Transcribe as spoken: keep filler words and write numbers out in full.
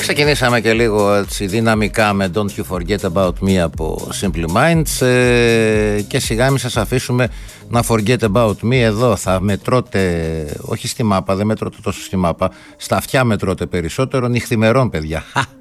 Ξεκινήσαμε και λίγο έτσι, δυναμικά με Don't You Forget About Me από Simple Minds ε, και σιγά μην σας αφήσουμε να forget about me. Εδώ θα μετρώτε, όχι στη μάπα, δεν μετρώτε τόσο στη μάπα, στα αυτιά μετρώτε περισσότερο, νυχθημερών παιδιά.